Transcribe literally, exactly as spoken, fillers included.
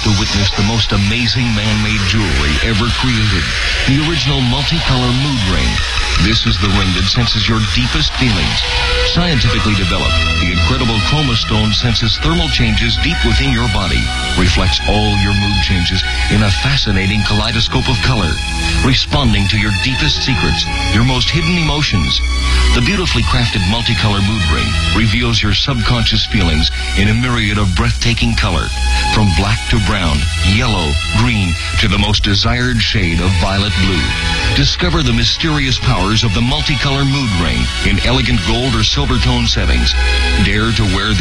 to witness the most amazing man-made jewelry ever created. The original multicolor mood ring. This is the ring that senses your deepest feelings. Scientifically developed, the incredible Chroma Stone senses thermal changes deep within your body, reflects all your mood changes in a fascinating kaleidoscope of color, responding to your deepest secrets, your most hidden emotions. The beautifully crafted multicolor mood ring reveals your subconscious feelings in a myriad of breathtaking color, from black to brown, yellow, green, to the most desired shade of violet blue. Discover the mysterious powers of the multicolor mood ring in elegant gold or silver tone settings. Dare to wear the